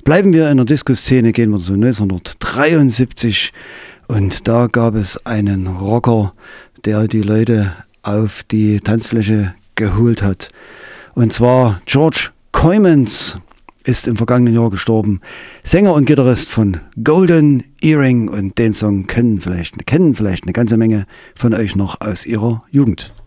Bleiben wir in der Disco-Szene, gehen wir zu 1973 und da gab es einen Rocker, der die Leute auf die Tanzfläche geholt hat. Und zwar George Coymans ist im vergangenen Jahr gestorben. Sänger und Gitarrist von Golden Earring, und den Song kennen vielleicht eine ganze Menge von euch noch aus ihrer Jugend.